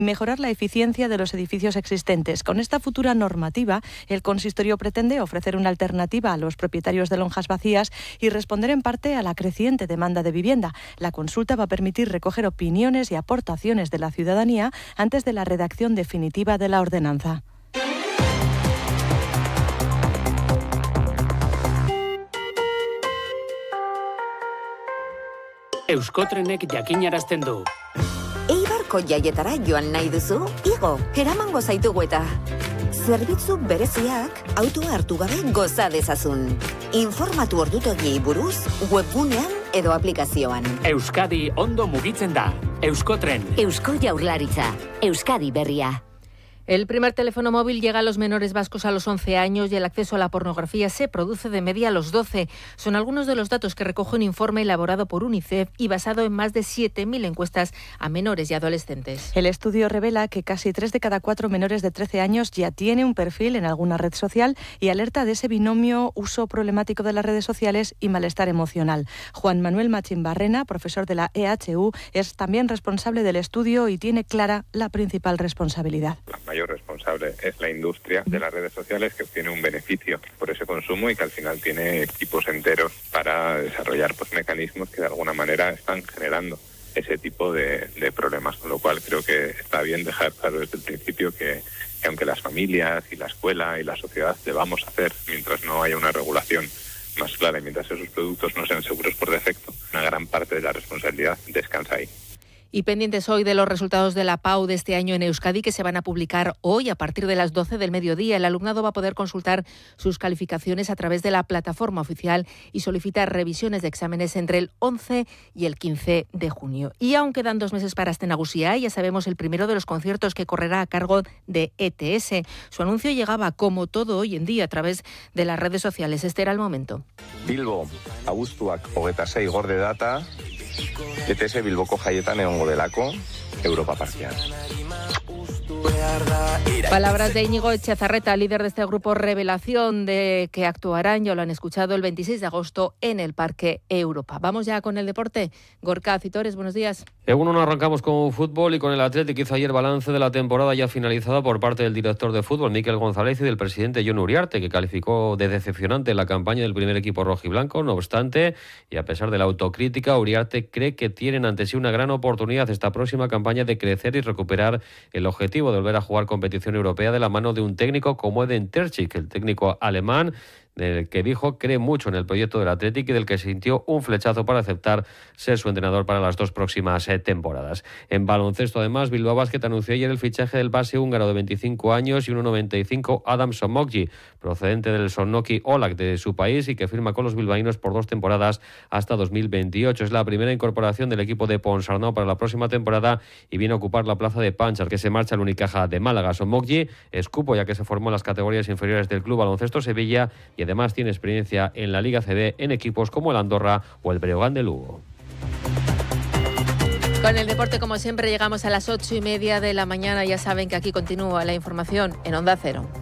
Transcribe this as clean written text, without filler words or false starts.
mejorar la eficiencia de los edificios existentes. Con esta futura normativa, el consistorio pretende ofrecer una alternativa a los propietarios de lonjas vacías y responder en parte a la creciente demanda de vivienda. La consulta va a permitir recoger opiniones y aportaciones de la ciudadanía antes de la redacción definitiva de la ordenanza. Euskotrenek jakinarazten du. Eibarko jaietara joan nahi duzu? Igo, eramango zaitugu eta. Zerbitzu bereziak autoa hartu gabe goza dezazun. Informatu ordutegiei buruz webgunean edo aplikazioan. Euskadi ondo mugitzen da. Euskotren. Eusko Jaurlaritza. Euskadi berria. El primer teléfono móvil llega a los menores vascos a los 11 años y el acceso a la pornografía se produce de media a los 12. Son algunos de los datos que recoge un informe elaborado por UNICEF y basado en más de 7.000 encuestas a menores y adolescentes. El estudio revela que casi 3 de cada 4 menores de 13 años ya tiene un perfil en alguna red social y alerta de ese binomio uso problemático de las redes sociales y malestar emocional. Juan Manuel Machín Barrena, profesor de la EHU, es también responsable del estudio y tiene clara la principal responsabilidad. La mayor responsable es la industria de las redes sociales, que obtiene un beneficio por ese consumo y que al final tiene equipos enteros para desarrollar mecanismos que de alguna manera están generando ese tipo de problemas, con lo cual creo que está bien dejar claro desde el principio que aunque las familias y la escuela y la sociedad debamos hacer, mientras no haya una regulación más clara y mientras esos productos no sean seguros por defecto, una gran parte de la responsabilidad descansa ahí. Y pendientes hoy de los resultados de la PAU de este año en Euskadi, que se van a publicar hoy a partir de las 12 del mediodía. El alumnado va a poder consultar sus calificaciones a través de la plataforma oficial y solicitar revisiones de exámenes entre el 11 y el 15 de junio. Y aún quedan 2 meses para Aste Nagusia, ya sabemos el primero de los conciertos que correrá a cargo de ETS. Su anuncio llegaba, como todo hoy en día, a través de las redes sociales. Este era el momento. Bilbo, abuztuak 26 gorde data, ETS Bilboko jaietan egongo delako, Europa Parkean. Palabras de Íñigo Etxezarreta, líder de este grupo Revelación, de que actuarán, ya lo han escuchado, el 26 de agosto en el Parque Europa. Vamos ya con el deporte. Gorka Citores, buenos días. Nos arrancamos con fútbol y con el Athletic, que hizo ayer balance de la temporada ya finalizada por parte del director de fútbol, Mikel González, y del presidente Jon Uriarte, que calificó de decepcionante la campaña del primer equipo rojiblanco. No obstante, y a pesar de la autocrítica, Uriarte cree que tienen ante sí una gran oportunidad esta próxima campaña de crecer y recuperar el objetivo de volver a jugar competición europea de la mano de un técnico como Edin Terzic, el técnico alemán, del que dijo cree mucho en el proyecto del Athletic y del que sintió un flechazo para aceptar ser su entrenador para las 2 próximas temporadas. En baloncesto, además, Bilbao Basket anunció ayer el fichaje del base húngaro de 25 años y 1,95 Adam Somogyi, procedente del Sonnaki Olak de su país y que firma con los bilbaínos por 2 temporadas hasta 2028. Es la primera incorporación del equipo de Ponsarnau para la próxima temporada y viene a ocupar la plaza de Panchar, que se marcha al Unicaja de Málaga. Somogyi es cupo, ya que se formó en las categorías inferiores del Club Baloncesto Sevilla y además tiene experiencia en la Liga CB en equipos como el Andorra o el Breogán de Lugo. Con el deporte, como siempre, llegamos a las 8:30 de la mañana. Ya saben que aquí continúa la información en Onda Cero.